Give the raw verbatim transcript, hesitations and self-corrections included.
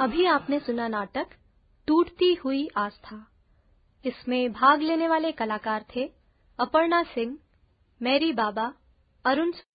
अभी आपने सुना नाटक टूटती हुई आस्था। इसमें भाग लेने वाले कलाकार थे अपर्णा सिंह, मैरी बाबा, अरुण